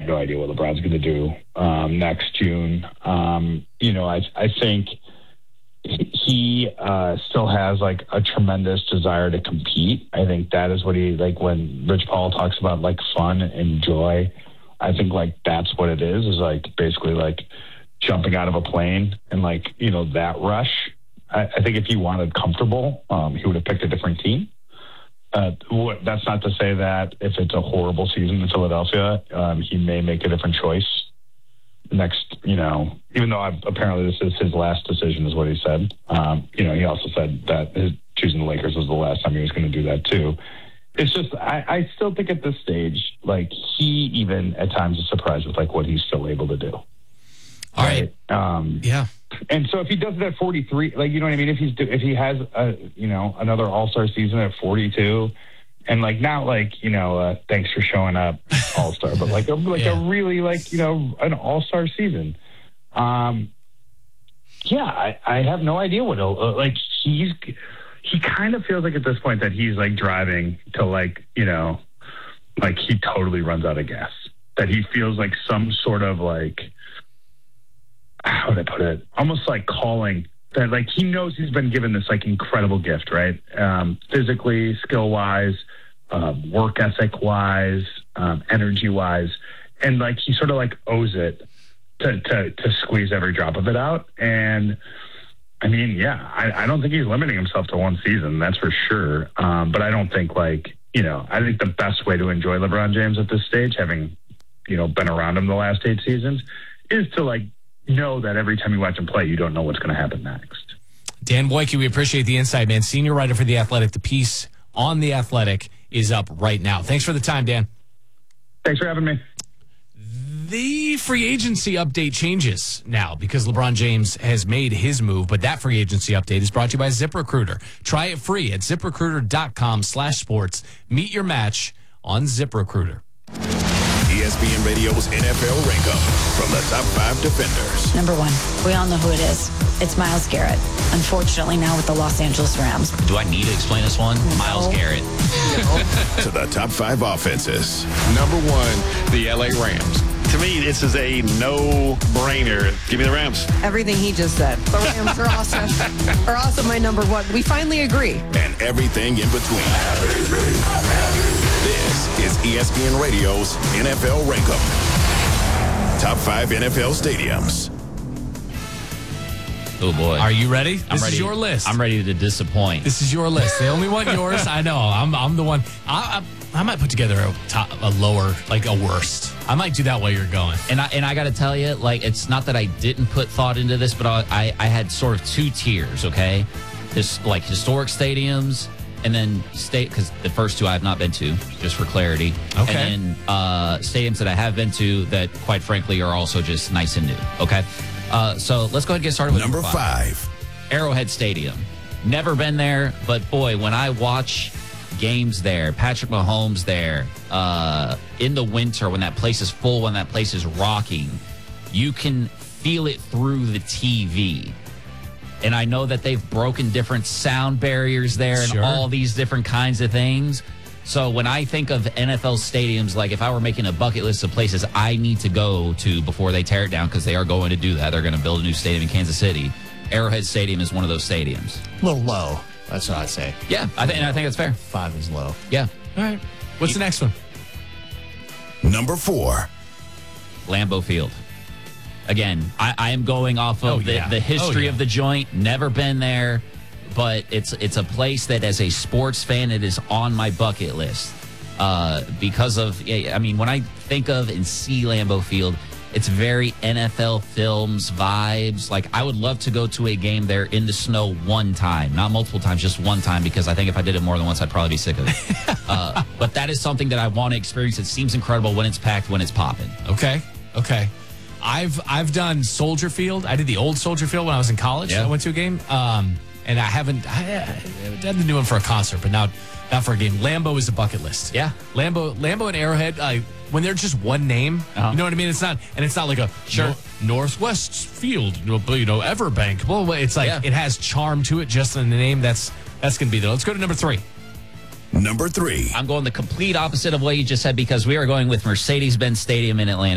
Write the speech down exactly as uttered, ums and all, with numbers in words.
have no idea what LeBron's going to do um, next June. Um, you know, I I think he uh, still has like a tremendous desire to compete. I think that is what he like when Rich Paul talks about like fun and joy. I think like that's what it is, is like basically like jumping out of a plane and like, you know, that rush. I, I think if he wanted comfortable, um, he would have picked a different team. Uh, what, that's not to say that if it's a horrible season in Philadelphia, um, he may make a different choice next, you know, even though I've, apparently this is his last decision is what he said. Um, you know, he also said that his choosing the Lakers was the last time he was going to do that too. It's just, I, I still think at this stage, like he even at times is surprised with like what he's still able to do. All right. right? Um, yeah. And so if he does it at forty-three, like, you know what I mean? If he's, if he has a, you know, another all-star season at forty-two and like, not like, you know, uh, thanks for showing up all-star, but like, a, like yeah. a really like, you know, an all-star season. Um, yeah, I, I have no idea what he'll, uh, like he's, he kind of feels like at this point that he's like driving to like, you know, like he totally runs out of gas, that he feels like some sort of like, how would I put it? Almost like calling that, like he knows he's been given this like incredible gift, right? Um, physically, skill wise, uh, work ethic wise, um, energy wise. And like, he sort of like owes it to, to, to squeeze every drop of it out. And I mean, yeah, I, I don't think he's limiting himself to one season. That's for sure. Um, but I don't think like, you know, I think the best way to enjoy LeBron James at this stage, having, you know, been around him the last eight seasons, is to like, know that every time you watch him play, you don't know what's going to happen next. Dan Boyke, we appreciate the insight, man. Senior writer for The Athletic. The piece on The Athletic is up right now. Thanks for the time, Dan. Thanks for having me. The free agency update changes now because LeBron James has made his move, but that free agency update is brought to you by ZipRecruiter. Try it free at ZipRecruiter.com slash sports. Meet your match on ZipRecruiter. E S P N Radio's N F L Rankup from the top five defenders. Number one, we all know who it is. It's Myles Garrett. Unfortunately, now with the Los Angeles Rams. Do I need to explain this one? No. Myles Garrett. No. To the top five offenses. Number one, the L A Rams. To me, this is a no-brainer. Give me the Rams. Everything he just said. The Rams are awesome. Are also my number one. We finally agree. And everything in between. This is E S P N Radio's N F L Rankup. Top five N F L stadiums. Oh, boy. Are you ready? I'm this ready. is your list. I'm ready to disappoint. This is your list. They only want yours. I know. I'm I'm the one. I, I, I might put together a, top, a lower, like a worst. I might do that while you're going. And I and I got to tell you, like, it's not that I didn't put thought into this, but I, I, I had sort of two tiers, okay? This, like, historic stadiums, and then state, because the first two I have not been to, just for clarity. Okay. And then uh, stadiums that I have been to that, quite frankly, are also just nice and new, okay? Uh, so let's go ahead and get started with number five. five. Arrowhead Stadium. Never been there, but boy, when I watch games there, Patrick Mahomes there, uh, in the winter when that place is full, when that place is rocking, you can feel it through the T V. And I know that they've broken different sound barriers there and sure. all these different kinds of things. So when I think of N F L stadiums, like if I were making a bucket list of places I need to go to before they tear it down, because they are going to do that. They're going to build a new stadium in Kansas City. Arrowhead Stadium is one of those stadiums. A little low. That's what I'd say. Yeah, I, th- I think that's fair. Five is low. Yeah. All right. What's the next one? Number four. Lambeau Field. Again, I, I am going off of oh, the, yeah. the history oh, yeah. of the joint. Never been there, but it's it's a place that, as a sports fan, it is on my bucket list. Uh, because of, I mean, when I think of and see Lambeau Field, it's very N F L Films vibes. Like, I would love to go to a game there in the snow one time, not multiple times, just one time, because I think if I did it more than once, I'd probably be sick of it. uh, but that is something that I want to experience. It seems incredible when it's packed, when it's popping. Okay. Okay. I've I've done Soldier Field. I did the old Soldier Field when I was in college. Yeah. I went to a game, um, and I haven't. I, I done the new one for a concert, but not not for a game. Lambeau is a bucket list. Yeah, Lambeau, Lambeau and Arrowhead. Uh, when they're just one name, uh-huh. you know what I mean. It's not, and it's not like a sure no, Northwest Field, you know, you know Everbank. Well, it's like yeah. it has charm to it just in the name. That's that's gonna be there. Let's go to number three. Number three. I'm going the complete opposite of what you just said, because we are going with Mercedes-Benz Stadium in Atlanta.